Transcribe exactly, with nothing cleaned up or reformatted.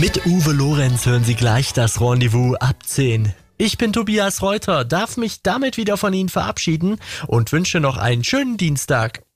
Mit Uwe Lorenz hören Sie gleich das Rendezvous ab zehn. Ich bin Tobias Reuter, darf mich damit wieder von Ihnen verabschieden und wünsche noch einen schönen Dienstag.